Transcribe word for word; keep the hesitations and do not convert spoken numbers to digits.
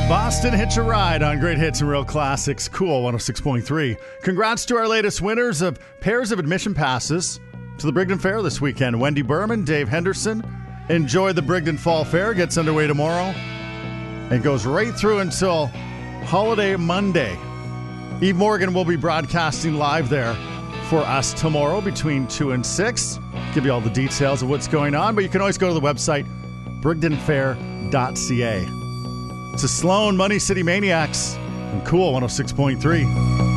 Boston Hitch a Ride on Great Hits and Real Classics. Cool one oh six point three. Congrats to our latest winners of pairs of admission passes to the Brigden Fair this weekend. Wendy Berman, Dave Henderson. Enjoy the Brigden Fall Fair. Gets underway tomorrow and goes right through until Holiday Monday. Eve Morgan will be broadcasting live there for us tomorrow between two and six. Give you all the details of what's going on, but you can always go to the website, brigden fair dot c a. It's a Sloan Money City Maniacs and Cool one oh six point three.